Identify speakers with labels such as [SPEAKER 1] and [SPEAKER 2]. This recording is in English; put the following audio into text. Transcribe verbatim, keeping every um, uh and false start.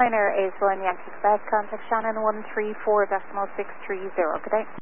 [SPEAKER 1] Air is one Yankee Quebec, contact Shannon one three four decimal six three zero. Good day.